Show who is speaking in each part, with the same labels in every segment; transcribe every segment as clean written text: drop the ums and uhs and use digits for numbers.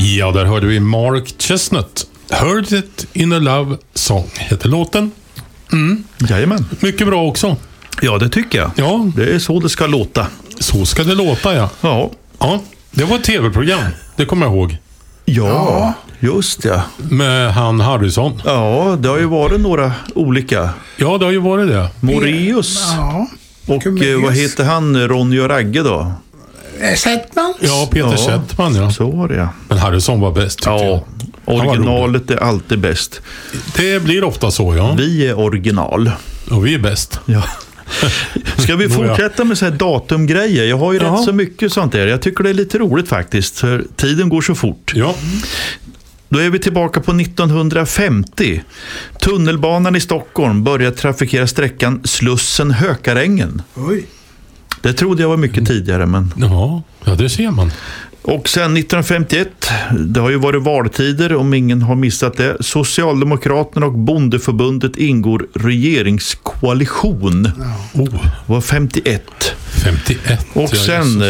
Speaker 1: Ja, där hörde vi Mark Chestnut. Heard it in a love song heter låten.
Speaker 2: Jajamän.
Speaker 1: Mycket bra också.
Speaker 2: Ja, det tycker jag.
Speaker 1: Ja.
Speaker 2: Det är så det ska låta.
Speaker 1: Så ska det låta, ja. Ja, det var ett tv-program. Det kommer jag ihåg.
Speaker 2: Ja, just det.
Speaker 1: Med han Harrison.
Speaker 2: Ja, det har ju varit några olika.
Speaker 1: Ja, det har ju varit det.
Speaker 2: Moraeus.
Speaker 3: Ja.
Speaker 2: Och vad heter han, Ronny och Ragge då?
Speaker 3: Settman?
Speaker 1: Ja, Peter Settman, ja.
Speaker 2: Så var det, ja.
Speaker 1: Men Harrison var bäst, tycker jag.
Speaker 2: Originalet är alltid bäst.
Speaker 1: Det blir ofta så, ja.
Speaker 2: Vi är original.
Speaker 1: Och vi är bäst.
Speaker 2: Ja. Ska vi fortsätta med så här datumgrejer? Jag har ju rätt så mycket sånt där. Jag tycker det är lite roligt faktiskt, för tiden går så fort.
Speaker 1: Ja.
Speaker 2: Då är vi tillbaka på 1950. Tunnelbanan i Stockholm började trafikera sträckan Slussen-Hökarängen.
Speaker 3: Oj.
Speaker 2: Det trodde jag var mycket tidigare, men...
Speaker 1: Ja, det ser man.
Speaker 2: Och sen 1951, det har ju varit valtider om ingen har missat det. Socialdemokraterna och Bondeförbundet ingår regeringskoalition. Det var 51.
Speaker 1: 51.
Speaker 2: Och sen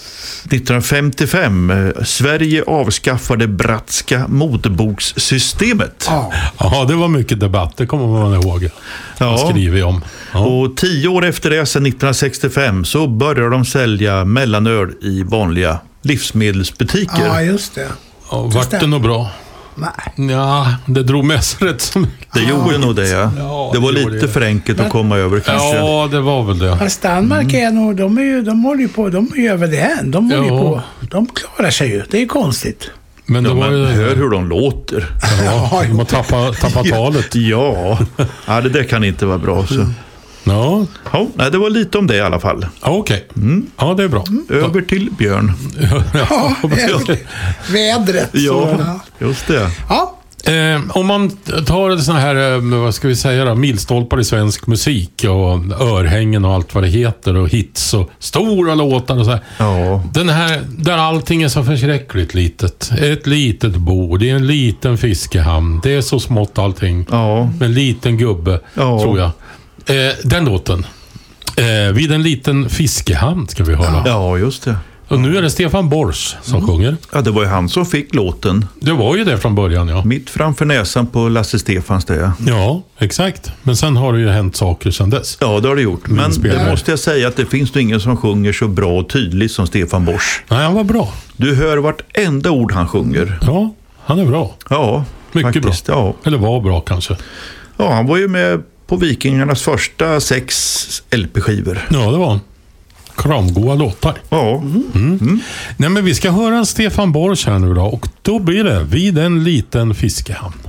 Speaker 2: 1955, Sverige avskaffade Brattska motbokssystemet.
Speaker 1: Ja, det var mycket debatt, det kommer man ihåg. Jag skriver om. Ja.
Speaker 2: Och 10 år efter det, sedan 1965, så började de sälja mellanöl i vanliga livsmedelsbutiker.
Speaker 3: Ja, just det.
Speaker 1: Ja, vart det nog bra?
Speaker 3: Nej.
Speaker 1: Ja, det drog med sig rätt så mycket.
Speaker 2: Det gjorde nog det, ja. Det var lite för enkelt att komma över kanske.
Speaker 1: Ja, det var väl det.
Speaker 3: Fast Danmark är nog, de håller ju på, de gör väl det här. De håller ju på, de klarar sig ju. Det är hon
Speaker 1: Men det var ju...
Speaker 2: hör hur de låter.
Speaker 1: Ja, de har tappat talet.
Speaker 2: Ja, det där kan inte vara bra. Så.
Speaker 1: Ja.
Speaker 2: Ja, det var lite om det i alla fall.
Speaker 1: Okej. Ja, det är bra.
Speaker 2: Över till Björn.
Speaker 3: Ja, vädret.
Speaker 2: Ja, just det.
Speaker 3: Ja.
Speaker 1: Om man tar såna här, vad ska vi säga då, milstolpar i svensk musik och örhängen och allt vad det heter och hits och stora låtar och så här.
Speaker 2: Ja.
Speaker 1: Den här, där allting är så förskräckligt litet. Ett litet bord, det är en liten fiskehamn. Det är så smått allting.
Speaker 2: Ja.
Speaker 1: Med en liten gubbe, tror jag. Den låten. Vid en liten fiskehamn ska vi höra.
Speaker 2: Ja, just det.
Speaker 1: Och nu är det Stefan Borsch som sjunger.
Speaker 2: Ja, det var ju han som fick låten.
Speaker 1: Det var ju det från början, ja.
Speaker 2: Mitt framför näsan på Lasse Stefans det.
Speaker 1: Ja, exakt. Men sen har det ju hänt saker sedan dess.
Speaker 2: Ja, det har det gjort. Men det måste jag säga att det finns nog ingen som sjunger så bra och tydligt som Stefan Borsch.
Speaker 1: Nej, han var bra.
Speaker 2: Du hör vartenda ord han sjunger.
Speaker 1: Ja, han är bra.
Speaker 2: Ja,
Speaker 1: mycket
Speaker 2: faktiskt,
Speaker 1: bra.
Speaker 2: Ja.
Speaker 1: Eller var bra kanske.
Speaker 2: Ja, han var ju med på Vikingarnas första 6 LP-skivor.
Speaker 1: Ja, det var han. Kramgoa låtar.
Speaker 2: Ja.
Speaker 1: Nej, men vi ska höra Stefan Borsch här nu då. Och då blir det Vid en liten fiskehamn.